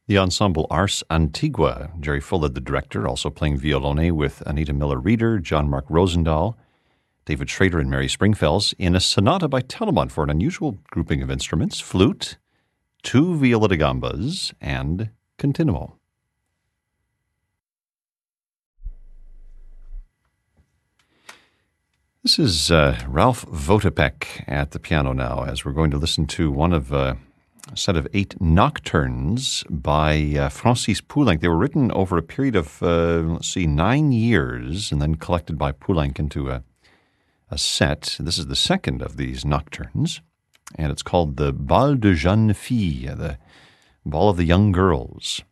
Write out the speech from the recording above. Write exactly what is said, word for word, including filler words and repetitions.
The ensemble Ars Antigua, Jerry Fuller, the director, also playing violone with Anita Miller-Reeder, John Mark Rosendahl, David Schrader, and Mary Springfells, in a sonata by Telemann for an unusual grouping of instruments, flute, two viola da gambas, and continuo. This is uh, Ralph Votopek at the piano now, as we're going to listen to one of uh, a set of eight nocturnes by uh, Francis Poulenc. They were written over a period of, uh, let's see, nine years, and then collected by Poulenc into a, a set. This is the second of these nocturnes, and it's called the Bal de Jeunes Filles, the Ball of the Young Girls.